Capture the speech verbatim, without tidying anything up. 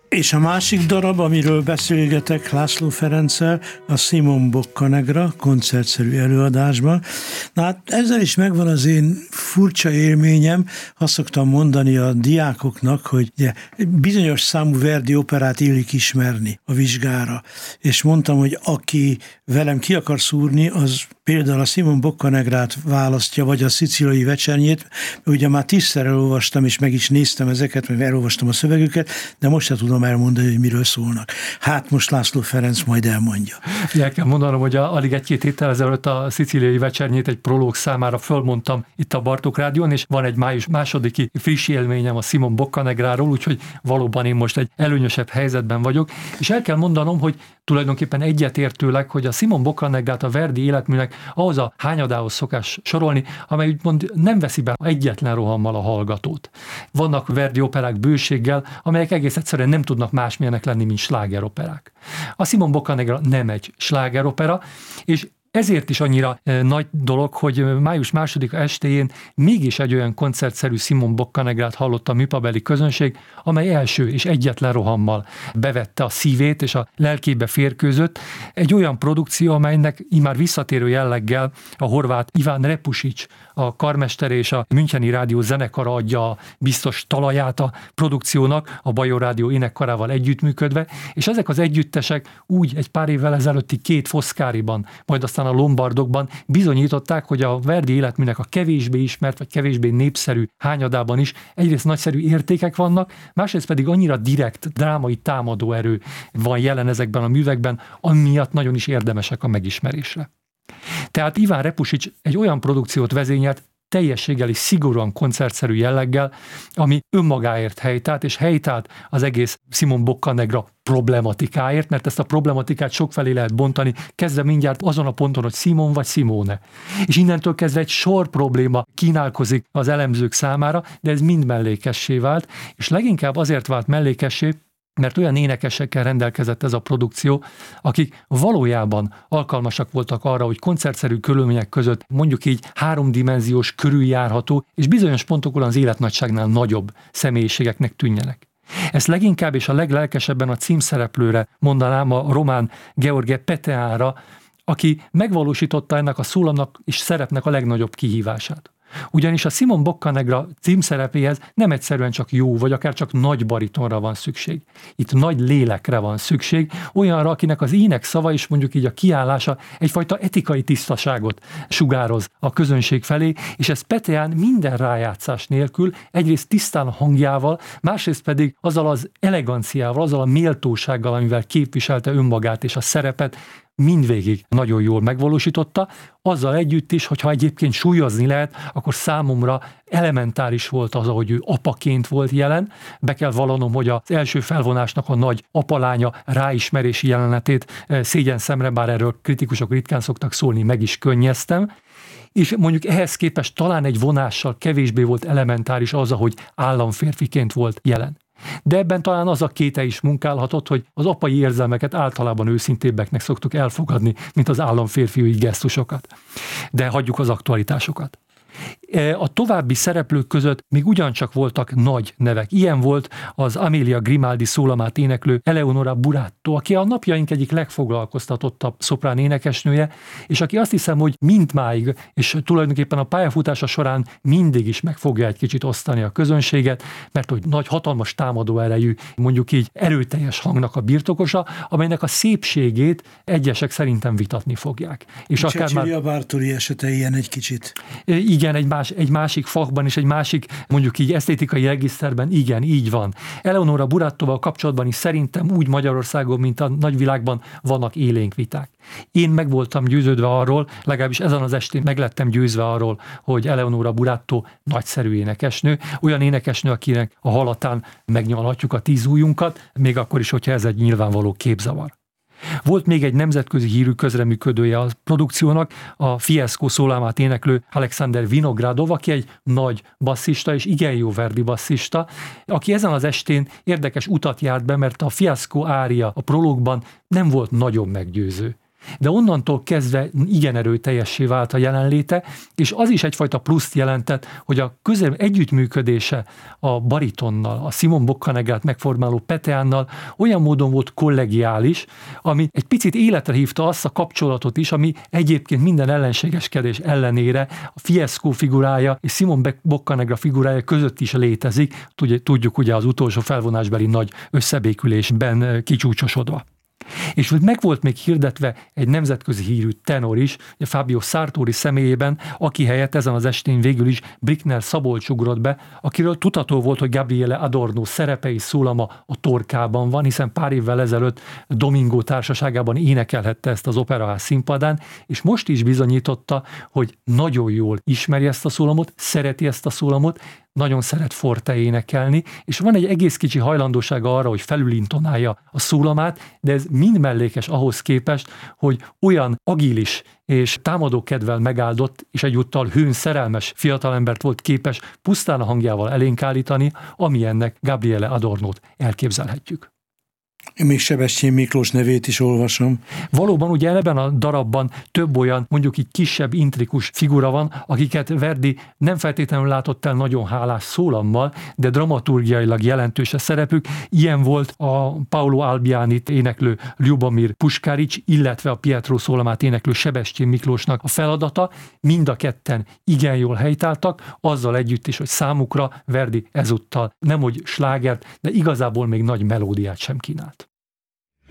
És a másik darab, amiről beszélgetek László Ferenccel, a Simon Boccanegra koncertszerű előadásban. Na hát ezzel is megvan az én furcsa élményem. Azt szoktam mondani a diákoknak, hogy ugye, bizonyos számú Verdi operát illik ismerni a vizsgára. És mondtam, hogy aki velem ki akar szúrni, az például a Simon Boccanegrát választja, vagy a Szicíliai vecsernyét. Ugye már tízszer elolvastam, és meg is néztem ezeket, meg elolvastam a szövegüket, de most se tudom elmondani, hogy miről szólnak. Hát most László Ferenc majd elmondja. El kell mondanom, hogy a, alig egy-két héttel ezelőtt a Szicíliai vecsernyét egy prológ számára fölmondtam itt a Bartók Rádión, és van egy május másodiki friss élményem a Simon Boccanegráról, úgyhogy valóban én most egy előnyösebb helyzetben vagyok, és el kell mondanom, hogy tulajdonképpen egyetértőleg, hogy a Simon Boccanegrát a Verdi életműnek ahhoz a hányadához szokás sorolni, amely úgymond nem veszi be egyetlen rohammal a hallgatót. Vannak Verdi operák bőséggel, amelyek egész egyszerűen nem tudnak másmilyenek lenni, mint slágeroperák. A Simon Boccanegra nem egy slágeropera, és ezért is annyira nagy dolog, hogy május másodika estéjén mégis egy olyan koncertszerű Simon Boccanegrát hallott a műpabeli közönség, amely első és egyetlen rohammal bevette a szívét és a lelkébe férkőzött. Egy olyan produkció, amelynek immár visszatérő jelleggel a horvát Iván Repusics, a karmester és a Müncheni Rádió zenekara adja a biztos talaját a produkciónak, a Bajor Rádió énekkarával együttműködve, és ezek az együttesek úgy egy pár évvel ezelőtti két Foszkáriban, majd aztán a Lombardokban bizonyították, hogy a Verdi életműnek a kevésbé ismert, vagy kevésbé népszerű hányadában is egyrészt nagyszerű értékek vannak, másrészt pedig annyira direkt, drámai támadóerő van jelen ezekben a művekben, amiatt nagyon is érdemesek a megismerésre. Tehát Iván Repusics egy olyan produkciót vezényelt, teljességgel és szigorúan koncertszerű jelleggel, ami önmagáért helytált, és helytált az egész Simon Boccanegra problematikáért, mert ezt a problematikát sokfelé lehet bontani, kezdve mindjárt azon a ponton, hogy Simon vagy Simone. És innentől kezdve egy sor probléma kínálkozik az elemzők számára, de ez mind mellékessé vált, és leginkább azért vált mellékessé, mert olyan énekesekkel rendelkezett ez a produkció, akik valójában alkalmasak voltak arra, hogy koncertszerű körülmények között mondjuk így háromdimenziós, körüljárható és bizonyos pontokon az életnagyságnál nagyobb személyiségeknek tűnjenek. Ezt leginkább és a leglelkesebben a címszereplőre mondanám, a román Gheorghe Peteánra, aki megvalósította ennek a szólamnak és szerepnek a legnagyobb kihívását. Ugyanis a Simon Boccanegra címszerepéhez nem egyszerűen csak jó, vagy akár csak nagy baritonra van szükség. Itt nagy lélekre van szükség, olyanra, akinek az ének szava és mondjuk így a kiállása egyfajta etikai tisztaságot sugároz a közönség felé, és ez Peteán minden rájátszás nélkül egyrészt tisztán a hangjával, másrészt pedig azzal az eleganciával, azzal a méltósággal, amivel képviselte önmagát és a szerepet, mindvégig nagyon jól megvalósította, azzal együtt is, hogyha egyébként súlyozni lehet, akkor számomra elementáris volt az, ahogy ő apaként volt jelen. Be kell vallanom, hogy az első felvonásnak a nagy apalánya ráismerési jelenetét szégyen szemre, bár erről kritikusok ritkán szoktak szólni, meg is könnyeztem. És mondjuk ehhez képest talán egy vonással kevésbé volt elementáris az, ahogy államférfiként volt jelen. De ebben talán az a kéte is munkálhatott, hogy az apai érzelmeket általában őszintébbeknek szoktuk elfogadni, mint az államférfiúi gesztusokat. De hagyjuk az aktualitásokat. A további szereplők között még ugyancsak voltak nagy nevek. Ilyen volt az Amelia Grimaldi szólamát éneklő Eleonora Buratto, aki a napjaink egyik legfoglalkoztatottabb szoprán énekesnője, és aki azt hiszem, hogy mindmáig, és tulajdonképpen a pályafutása során mindig is meg fogja egy kicsit osztani a közönséget, mert hogy nagy, hatalmas támadó erejű, mondjuk így erőteljes hangnak a birtokosa, amelynek a szépségét egyesek szerintem vitatni fogják. És akár már Bartoli esete ilyen egy kicsit. Igen, egy, más, egy másik fachban és egy másik, mondjuk így esztétikai regiszterben, igen, így van. Eleonora Burattóval kapcsolatban is szerintem úgy Magyarországon, mint a nagyvilágban vannak élénk viták. Én meg voltam győződve arról, legalábbis ezen az estén meg lettem győzve arról, hogy Eleonora Buratto nagyszerű énekesnő, olyan énekesnő, akinek a halatán megnyalhatjuk a tíz ujjunkat, még akkor is, hogyha ez egy nyilvánvaló képzavar. Volt még egy nemzetközi hírű közreműködője a produkciónak, a Fiesco szólamát éneklő Alexander Vinogradov, aki egy nagy basszista és igen jó Verdi basszista, aki ezen az estén érdekes utat járt be, mert a Fiesco ária a prológban nem volt nagyon meggyőző. de onnantól kezdve igen erőteljessé vált a jelenléte, és az is egyfajta pluszt jelentett, hogy a közel együttműködése a baritonnal, a Simon Boccanegrát megformáló Peteánnal olyan módon volt kollegiális, ami egy picit életre hívta azt a kapcsolatot is, ami egyébként minden ellenségeskedés ellenére a Fiesco figurája és Simon Boccanegra figurája között is létezik, tudjuk ugye az utolsó felvonásbeli nagy összebékülésben kicsúcsosodva. És meg volt még hirdetve egy nemzetközi hírű tenor is, Fabio Sartori személyében, aki helyett ezen az estén végül is Brickner Szabolcs ugrott be, akiről tudható volt, hogy Gabriele Adorno szerepe és szólama a Torkában van, hiszen pár évvel ezelőtt Domingo társaságában énekelhette ezt az operaház színpadán, és most is bizonyította, hogy nagyon jól ismeri ezt a szólamot, szereti ezt a szólamot, nagyon szeret forte énekelni, és van egy egész kicsi hajlandósága arra, hogy felülintonálja a szólamát, de ez mind mellékes ahhoz képest, hogy olyan agilis és támadókedvel megáldott, és egyúttal hőn szerelmes fiatalembert volt képes pusztán a hangjával elénk állítani, amilyennek Gabriele Adornót elképzelhetjük. Én még Sebestyén Miklós nevét is olvasom. Valóban ugye ebben a darabban több olyan, mondjuk így kisebb, intrikus figura van, akiket Verdi nem feltétlenül látott el nagyon hálás szólammal, de dramaturgiailag jelentős a szerepük. Ilyen volt a Paolo Albianit éneklő Ljubomir Puskarics, illetve a Pietro szólamát éneklő Sebestyén Miklósnak a feladata. Mind a ketten igen jól helytáltak, azzal együtt is, hogy számukra Verdi ezúttal nemhogy slágert, de igazából még nagy melódiát sem kínált.